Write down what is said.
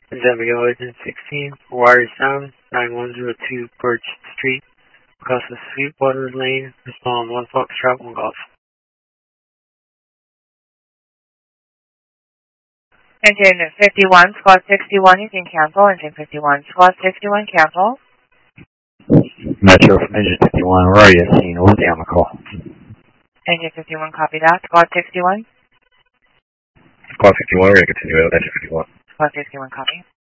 Abigail Agent 16, wires down, 9102 Birch Street, Augusta Sweetwater Lane, respond 1 Foxtrot 1 Golf. Engine 51, squad 61, you can cancel. Engine 51, squad 61, cancel. Metro from Engine 51, where are you? Scene, we'll stay on the call. Engine 51, copy that. Squad 61. Squad 51, we're going to continue with Engine 51. Squad 61, copy.